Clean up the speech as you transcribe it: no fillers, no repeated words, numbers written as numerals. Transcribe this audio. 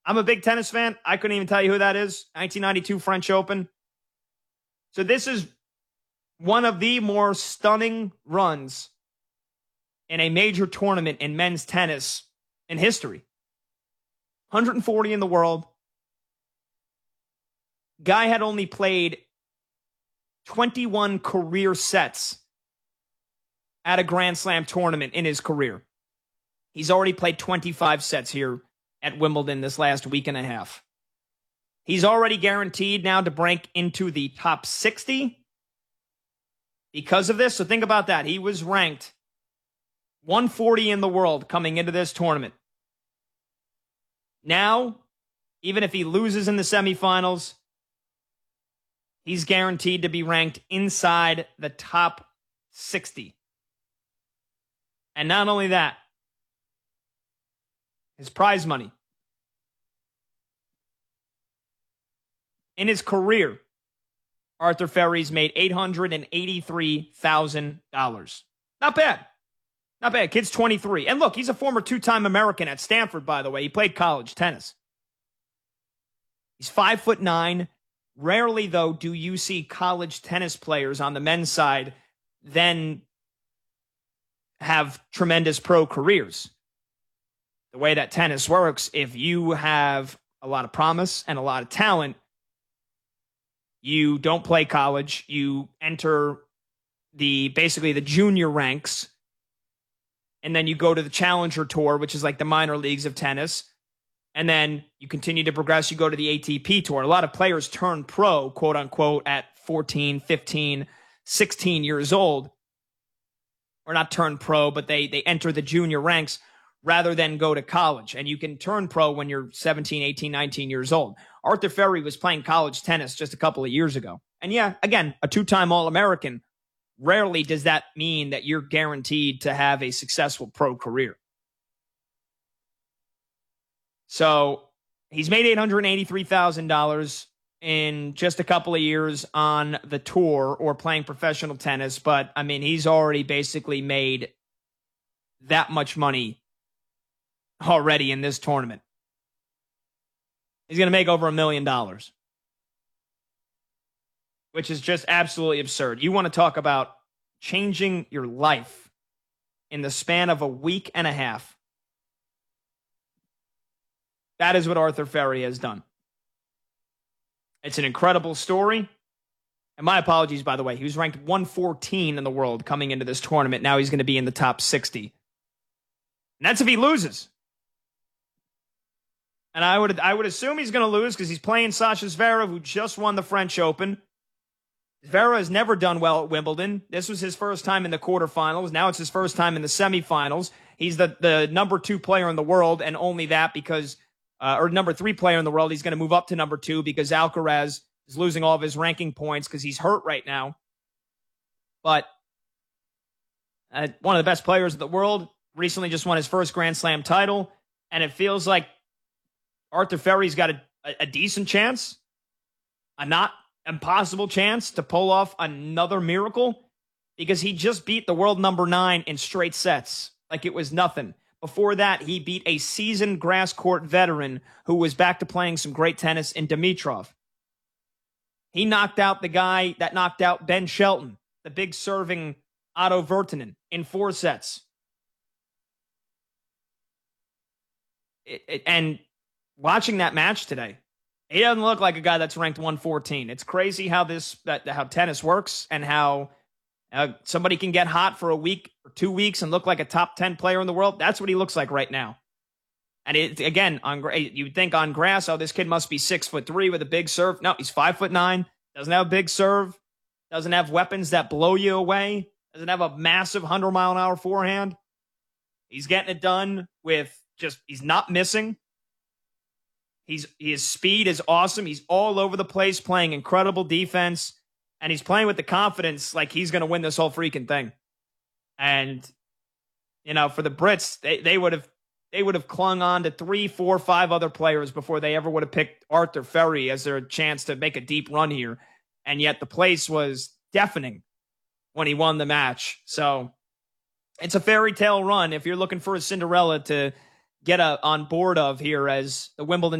I'm a big tennis fan. I couldn't even tell you who that is. 1992 French Open. So this is one of the more stunning runs in a major tournament in men's tennis in history. 140 in the world. Guy had only played 21 career sets at a Grand Slam tournament in his career. He's already played 25 sets here at Wimbledon this last week and a half. He's already guaranteed now to break into the top 60 because of this. So think about that. He was ranked 140 in the world coming into this tournament. Now, even if he loses in the semifinals, he's guaranteed to be ranked inside the top 60. And not only that, his prize money. In his career, Arthur Ferry's made $883,000. Not bad. Not bad. Kid's 23. And look, he's a former two-time American at Stanford, by the way. He played college tennis. He's 5'9". Rarely, though, do you see college tennis players on the men's side then have tremendous pro careers. The way that tennis works, if you have a lot of promise and a lot of talent, you don't play college. You enter basically the junior ranks, and then you go to the Challenger Tour, which is like the minor leagues of tennis. And then you continue to progress. You go to the ATP Tour. A lot of players turn pro, quote unquote, at 14, 15, 16 years old. Or not turn pro, but they enter the junior ranks rather than go to college. And you can turn pro when you're 17, 18, 19 years old. Arthur Ferry was playing college tennis just a couple of years ago. And yeah, again, a two-time All-American. Rarely does that mean that you're guaranteed to have a successful pro career. So he's made $883,000 in just a couple of years on the tour or playing professional tennis. But, I mean, he's already basically made that much money already in this tournament. He's going to make over $1 million, which is just absolutely absurd. You want to talk about changing your life in the span of a week and a half. That is what Arthur Ferry has done. It's an incredible story. And my apologies, by the way. He was ranked 114 in the world coming into this tournament. Now he's going to be in the top 60. And that's if he loses. And I would assume he's going to lose because he's playing Sasha Zverev, who just won the French Open. Zverev has never done well at Wimbledon. This was his first time in the quarterfinals. Now it's his first time in the semifinals. He's the number 2 player in the world, and only that because or number 3 player in the world. He's going to move up to number 2 because Alcaraz is losing all of his ranking points because he's hurt right now. But one of the best players in the world recently just won his first Grand Slam title. And it feels like Arthur Ferry's got a decent chance, a not impossible chance to pull off another miracle because he just beat the world number 9 in straight sets like it was nothing. Before that, he beat a seasoned grass court veteran who was back to playing some great tennis in Dimitrov. He knocked out the guy that knocked out Ben Shelton, the big serving Otto Virtanen, in 4 sets. And watching that match today, he doesn't look like a guy that's ranked 114. It's crazy how how tennis works and how somebody can get hot for a week or 2 weeks and look like a top 10 player in the world. That's what he looks like right now. And again, you would think on grass, oh, this kid must be 6'3" with a big serve. No, he's 5'9", doesn't have a big serve, doesn't have weapons that blow you away, doesn't have a massive 100-mile-an-hour forehand. He's getting it done with he's not missing. His speed is awesome. He's all over the place, playing incredible defense. And he's playing with the confidence like he's going to win this whole freaking thing. And, for the Brits, they would have clung on to 3, 4, 5 other players before they ever would have picked Arthur Ferry as their chance to make a deep run here. And yet the place was deafening when he won the match. So it's a fairy tale run if you're looking for a Cinderella to get on board of here as the Wimbledon